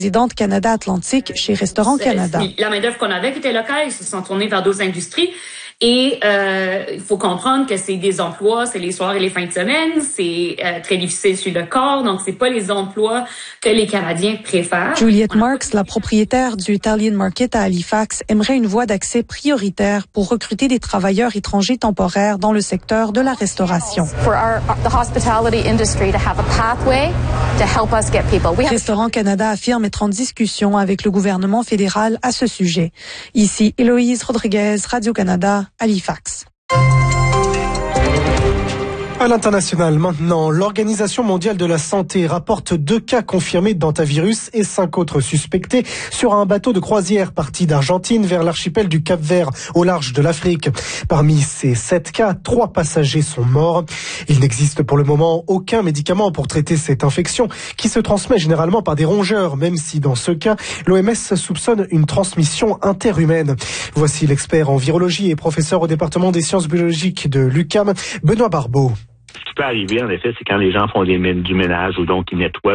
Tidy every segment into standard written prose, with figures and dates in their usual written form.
présidente Canada Atlantique chez Restaurant Canada. La main-d'œuvre qu'on avait qui était locale, ils se sont tournés vers d'autres industries. Et il faut comprendre que c'est des emplois, c'est les soirs et les fins de semaine, c'est très difficile sur le corps, donc c'est pas les emplois que les Canadiens préfèrent. Juliette Marks, la propriétaire du Italian Market à Halifax, aimerait une voie d'accès prioritaire pour recruter des travailleurs étrangers temporaires dans le secteur de la restauration. Restaurant Canada affirme être en discussion avec le gouvernement fédéral à ce sujet. Ici, Héloïse Rodriguez, Radio-Canada, Halifax. À l'international, maintenant, l'Organisation mondiale de la santé rapporte 2 cas confirmés d'hantavirus et 5 autres suspectés sur un bateau de croisière parti d'Argentine vers l'archipel du Cap-Vert, au large de l'Afrique. Parmi ces 7 cas, 3 passagers sont morts. Il n'existe pour le moment aucun médicament pour traiter cette infection qui se transmet généralement par des rongeurs, même si dans ce cas, l'OMS soupçonne une transmission interhumaine. Voici l'expert en virologie et professeur au département des sciences biologiques de l'UQAM, Benoît Barbeau. Ce qui peut arriver, en effet, c'est quand les gens font du ménage ou donc ils nettoient.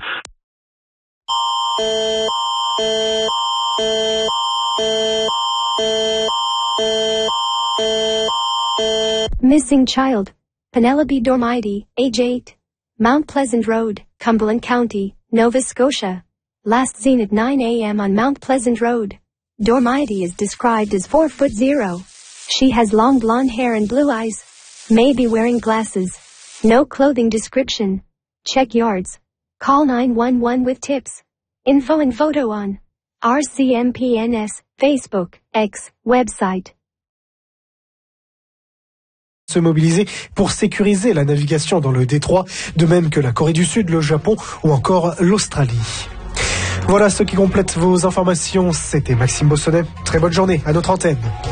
Missing child. Penelope Dormidy, age 8. Mount Pleasant Road, Cumberland County, Nova Scotia. Last seen at 9 a.m. on Mount Pleasant Road. Dormidy is described as 4'0". She has long blonde hair and blue eyes. May be wearing glasses. No clothing description. Check yards. Call 911 with tips. Info and photo on RCMPNS, Facebook, X, website. Se mobiliser pour sécuriser la navigation dans le détroit, de même que la Corée du Sud, le Japon ou encore l'Australie. Voilà ce qui complète vos informations. C'était Maxime Bossonnet. Très bonne journée à notre antenne.